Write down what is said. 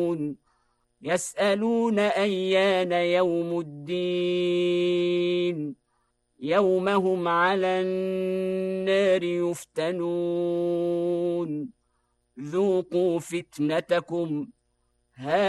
يسألون أيان يوم الدين يوم هم على النار يفتنون ذوقوا فتنتكم